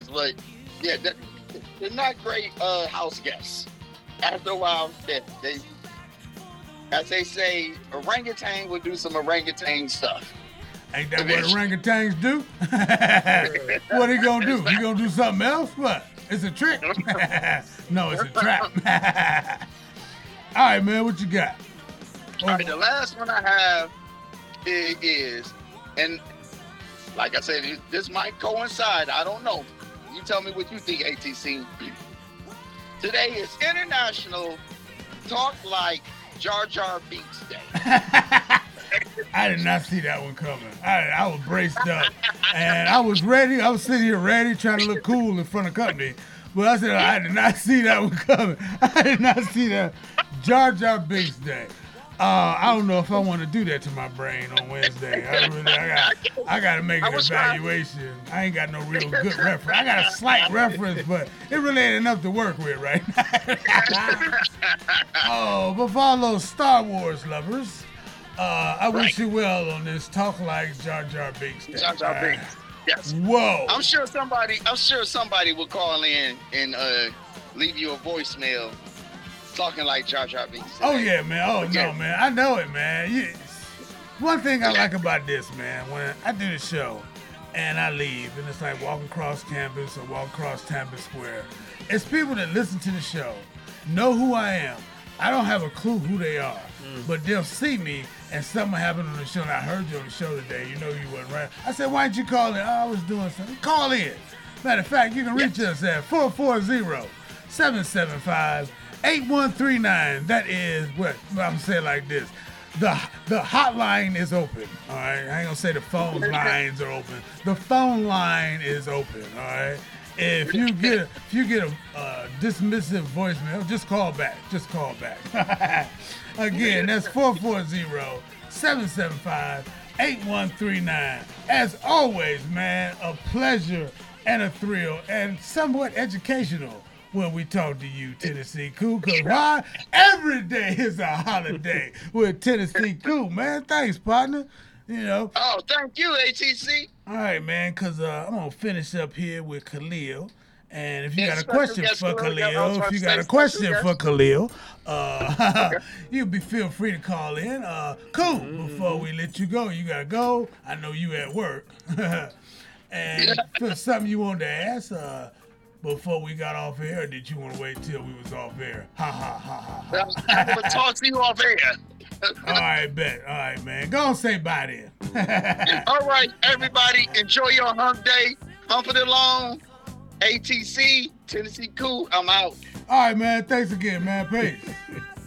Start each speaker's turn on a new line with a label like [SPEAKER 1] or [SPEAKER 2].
[SPEAKER 1] but yeah, they're not great house guests. After a while, they as they say, orangutan will do some orangutan stuff.
[SPEAKER 2] Ain't that what orangutans do? What he gonna do? He gonna do something else? What? It's a trick? No, it's a trap. All right, man, what you got?
[SPEAKER 1] All right, the last one I have is, and like I said, this might coincide. I don't know. You tell me what you think, ATC. Today is International Talk Like Jar Jar Binks Day.
[SPEAKER 2] I did not see that one coming. I was braced up, and I was ready. I was sitting here ready, trying to look cool in front of company. But I said, I did not see that one coming. I did not see that. Jar Jar Binks Day. I don't know if I want to do that to my brain on Wednesday. I got to make an evaluation. I ain't got no real good reference. I got a slight reference, but it really ain't enough to work with right now. Oh, but for all those Star Wars lovers, I wish you well on this Talk Like Jar Jar Binks Day.
[SPEAKER 1] Jar Jar Binks. Yes.
[SPEAKER 2] Whoa.
[SPEAKER 1] I'm sure somebody will call in and leave you a voicemail talking like Jar Jar Binks today.
[SPEAKER 2] Oh yeah, man. Oh no, man. I know it, man. One thing I like about this, man, when I do the show and I leave, and it's like walking across campus or walking across Times Square, it's people that listen to the show, know who I am. I don't have a clue who they are, but they'll see me and something happened on the show, and I heard you on the show today. You know you wasn't right. I said, why didn't you call in? Oh, I was doing something. Call in. Matter of fact, you can reach us at 440-775-8139. That is what I'm saying like this. The hotline is open, all right? I ain't going to say the phone lines are open. The phone line is open, all right? If you get a dismissive voicemail, just call back. Just call back. Again, that's 440-775-8139. As always, man, a pleasure and a thrill and somewhat educational when we talk to you, Tennessee Cool. Because why? Every day is a holiday with Tennessee Cool, man. Thanks, partner. You know.
[SPEAKER 1] Oh, thank you, ATC.
[SPEAKER 2] All right, man, because I'm going to finish up here with Khalil. And if you got a question for Khalil, you feel free to call in. Cool. Before we let you go, you got to go. I know you at work. And for something you wanted to ask before we got off air, or did you want to wait till we was off air? Ha, ha, ha, ha, ha.
[SPEAKER 1] I'm going to talk to you off air.
[SPEAKER 2] All right, bet. All right, man. Go and say bye then.
[SPEAKER 1] All right, everybody. Enjoy your hump day. Hump it along. ATC, Tennessee Cool. I'm out.
[SPEAKER 2] All right, man. Thanks again, man. Peace.